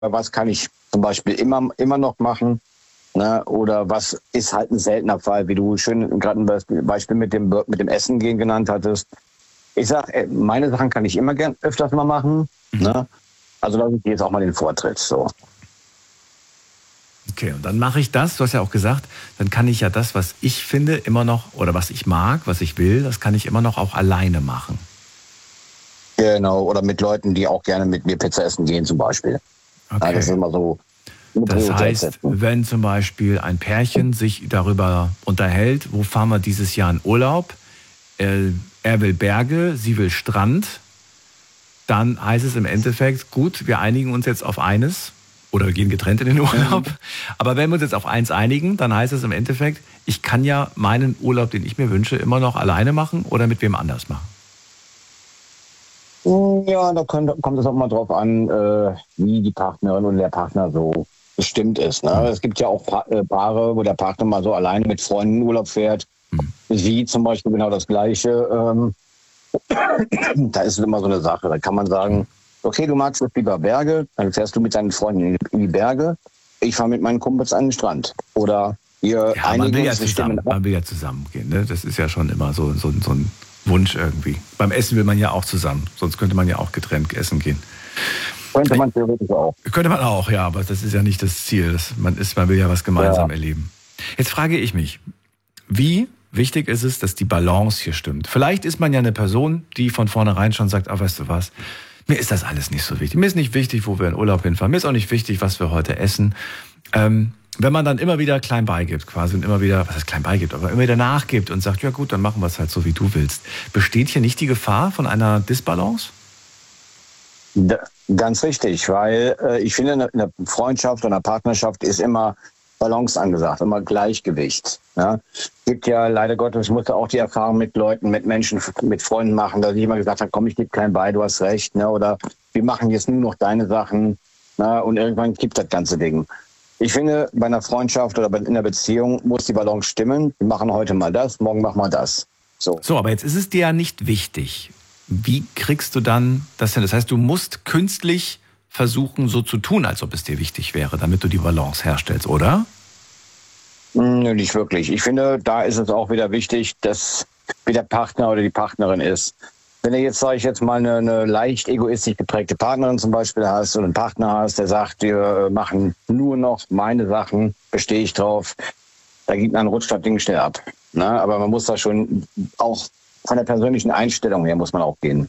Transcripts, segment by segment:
was kann ich zum Beispiel immer noch machen, ne? Oder was ist halt ein seltener Fall, wie du schön gerade ein Beispiel mit dem Essen gehen genannt hattest. Ich sag, meine Sachen kann ich immer gern öfters mal machen, ne? Also lasse ich dir jetzt auch mal den Vortritt, so. Okay, und dann mache ich das, du hast ja auch gesagt, dann kann ich ja das, was ich finde, immer noch, oder was ich mag, was ich will, das kann ich immer noch auch alleine machen. Genau, oder mit Leuten, die auch gerne mit mir Pizza essen gehen zum Beispiel. Okay. Ja, das ist immer so. Das heißt, wenn zum Beispiel ein Pärchen sich darüber unterhält, wo fahren wir dieses Jahr in Urlaub, er will Berge, sie will Strand, dann heißt es im Endeffekt, gut, wir einigen uns jetzt auf eines oder wir gehen getrennt in den Urlaub. Aber wenn wir uns jetzt auf eins einigen, dann heißt es im Endeffekt, ich kann ja meinen Urlaub, den ich mir wünsche, immer noch alleine machen oder mit wem anders machen. Ja, da kommt es auch mal drauf an, wie die Partnerin und der Partner so bestimmt ist. Ne? Es gibt ja auch Paare, wo der Partner mal so alleine mit Freunden in Urlaub fährt. Sie zum Beispiel genau das Gleiche. Da ist es immer so eine Sache. Da kann man sagen, okay, du magst jetzt lieber Berge, dann fährst du mit deinen Freunden in die Berge. Ich fahre mit meinen Kumpels an den Strand. Oder ihr man will ja zusammen gehen. Ne? Das ist ja schon immer so ein Wunsch irgendwie. Beim Essen will man ja auch zusammen. Sonst könnte man ja auch getrennt essen gehen. Könnte man theoretisch auch. Könnte man auch, ja, aber das ist ja nicht das Ziel. Man will ja was gemeinsam erleben. Jetzt frage ich mich, wie wichtig ist es, dass die Balance hier stimmt? Vielleicht ist man ja eine Person, die von vornherein schon sagt, weißt du was, mir ist das alles nicht so wichtig. Mir ist nicht wichtig, wo wir in Urlaub hinfahren. Mir ist auch nicht wichtig, was wir heute essen. Wenn man dann immer wieder klein beigibt quasi und immer wieder, was heißt klein beigibt, aber immer wieder nachgibt und sagt, ja gut, dann machen wir es halt so, wie du willst. Besteht hier nicht die Gefahr von einer Disbalance? Ganz richtig, weil ich finde, in einer Freundschaft oder einer Partnerschaft ist immer Balance angesagt, immer Gleichgewicht. Ja? Gibt ja leider Gottes, ich musste auch die Erfahrung mit Leuten, mit Menschen, mit Freunden machen, dass ich immer gesagt habe, komm, ich gebe klein bei, du hast recht, ne? Oder wir machen jetzt nur noch deine Sachen, ne? Und irgendwann kippt das ganze Ding. Ich finde, bei einer Freundschaft oder in einer Beziehung muss die Balance stimmen. Wir machen heute mal das, morgen machen wir das. So, aber jetzt ist es dir ja nicht wichtig. Wie kriegst du dann das hin? Das heißt, du musst künstlich versuchen, so zu tun, als ob es dir wichtig wäre, damit du die Balance herstellst, oder? Nö, nicht wirklich. Ich finde, da ist es auch wieder wichtig, dass wie der Partner oder die Partnerin ist. Wenn du jetzt, sage ich jetzt mal, eine leicht egoistisch geprägte Partnerin zum Beispiel hast oder einen Partner hast, der sagt, wir machen nur noch meine Sachen, bestehe ich drauf, da gibt man einen Rutsch das Ding schnell ab. Ne? Aber man muss da schon auch von der persönlichen Einstellung her muss man auch gehen.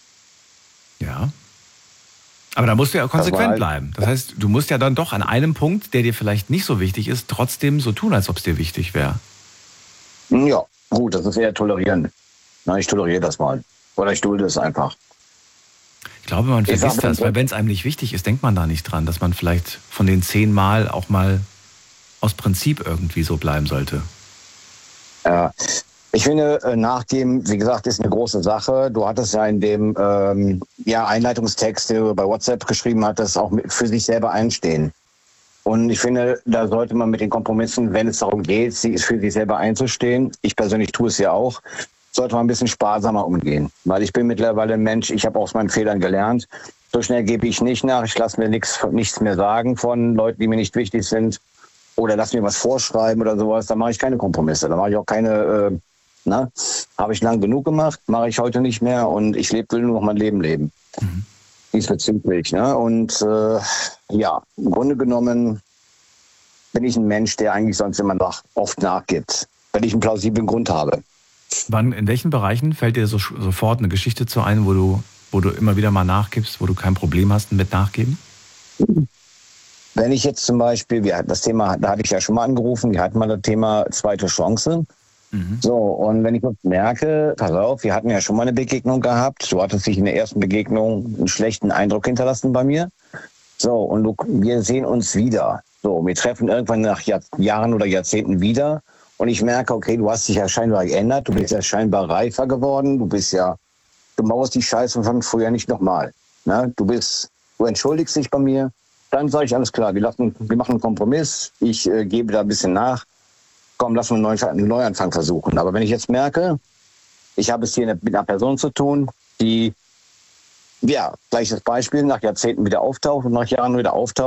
Ja. Aber da musst du ja konsequent bleiben. Das heißt, du musst ja dann doch an einem Punkt, der dir vielleicht nicht so wichtig ist, trotzdem so tun, als ob es dir wichtig wäre. Ja, gut, das ist eher tolerieren. Na, ich toleriere das mal. Oder ich dulde es einfach. Ich glaube, man vergisst das, weil wenn es einem nicht wichtig ist, denkt man da nicht dran, dass man vielleicht von den 10 Mal auch mal aus Prinzip irgendwie so bleiben sollte. Ja. Ich finde, nachgeben, wie gesagt, ist eine große Sache. Du hattest ja in dem Einleitungstext, den du bei WhatsApp geschrieben hattest, auch für sich selber einstehen. Und ich finde, da sollte man mit den Kompromissen, wenn es darum geht, für sich selber einzustehen, ich persönlich tue es ja auch, sollte man ein bisschen sparsamer umgehen. Weil ich bin mittlerweile ein Mensch, ich habe aus meinen Fehlern gelernt. So schnell gebe ich nicht nach, ich lasse mir nichts mehr sagen von Leuten, die mir nicht wichtig sind. Oder lass mir was vorschreiben oder sowas, da mache ich keine Kompromisse. Da mache ich auch keine... habe ich lang genug gemacht, mache ich heute nicht mehr und ich will nur noch mein Leben leben. Diesbezüglich. Ne? Und im Grunde genommen bin ich ein Mensch, der eigentlich sonst immer oft nachgibt, wenn ich einen plausiblen Grund habe. In welchen Bereichen fällt dir sofort eine Geschichte zu ein, wo du immer wieder mal nachgibst, wo du kein Problem hast mit Nachgeben? Wenn ich jetzt zum Beispiel, das Thema, da hatte ich ja schon mal angerufen, wir hatten mal das Thema zweite Chance. So, und wenn ich jetzt merke, pass auf, wir hatten ja schon mal eine Begegnung gehabt, du hattest dich in der ersten Begegnung einen schlechten Eindruck hinterlassen bei mir. So, und wir sehen uns wieder. So, wir treffen irgendwann nach Jahren oder Jahrzehnten wieder und ich merke, okay, du hast dich ja scheinbar geändert, du bist ja scheinbar reifer geworden, du mauerst die Scheiße von früher nicht nochmal. Ne? Du entschuldigst dich bei mir, dann sage ich, alles klar, wir machen einen Kompromiss, ich gebe da ein bisschen nach. Komm, lass uns einen Neuanfang versuchen. Aber wenn ich jetzt merke, ich habe es hier mit einer Person zu tun, die ja, gleiches Beispiel, nach Jahrzehnten wieder auftaucht und nach Jahren wieder auftaucht.